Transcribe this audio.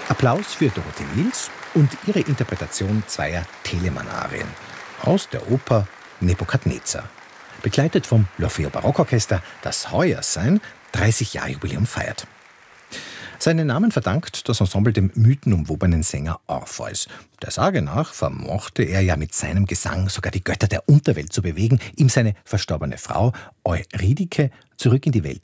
Applaus für Dorothee Mills und ihre Interpretation zweier Telemann-Arien aus der Oper Nebukadnezar, begleitet vom L'Orfeo Barockorchester, das heuer sein 30-Jahr-Jubiläum feiert. Seinen Namen verdankt das Ensemble dem mythenumwobenen Sänger Orpheus. Der Sage nach vermochte er ja mit seinem Gesang sogar die Götter der Unterwelt zu bewegen, ihm seine verstorbene Frau Eurydike zurück in die Welt